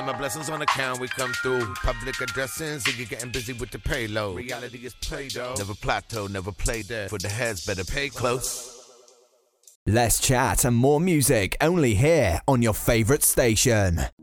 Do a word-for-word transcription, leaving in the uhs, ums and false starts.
my blessings on account, we come through. Public addressing, so you're getting busy with the payload. Reality is Play-Doh. Never plateau, never play dead. For the heads, better pay close. Less chat and more music only here on your favourite station.